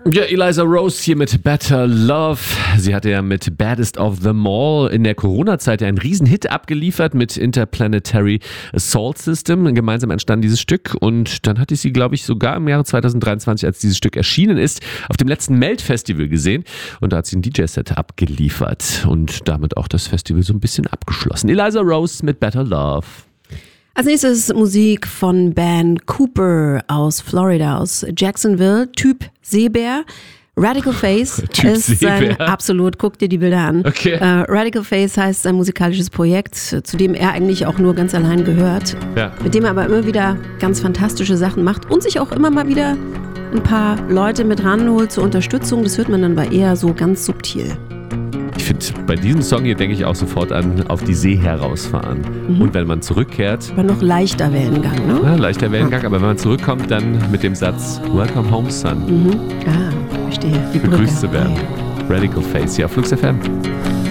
Ja, Eliza Rose hier mit Better Love. Sie hatte ja mit Baddest of Them All in der Corona-Zeit ja einen Riesenhit abgeliefert mit Interplanetary Assault System. Gemeinsam entstand dieses Stück und dann hatte ich sie, glaube ich, sogar im Jahre 2023, als dieses Stück erschienen ist, auf dem letzten Melt-Festival gesehen und da hat sie ein DJ-Set abgeliefert und damit auch das Festival so ein bisschen abgeschlossen. Eliza Rose mit Better Love. Als nächstes Musik von Ben Cooper aus Florida, aus Jacksonville, Typ Seebär. Radical Face Typ ist sein, absolut, guck dir die Bilder an. Okay. Radical Face heißt sein musikalisches Projekt, zu dem er eigentlich auch nur ganz allein gehört. Ja. Mit dem er aber immer wieder ganz fantastische Sachen macht und sich auch immer mal wieder ein paar Leute mit ranholt zur Unterstützung. Das hört man dann aber eher so ganz subtil. Ich finde, bei diesem Song hier denke ich auch sofort an auf die See herausfahren. Und wenn man zurückkehrt, Aber noch leichter Wellengang, ne? ja, leichter Wellengang, aber wenn man zurückkommt, dann mit dem Satz Welcome home, son. Ah, verstehe. Die Brücke. Begrüßt zu werden. Radical Face hier auf Flux FM.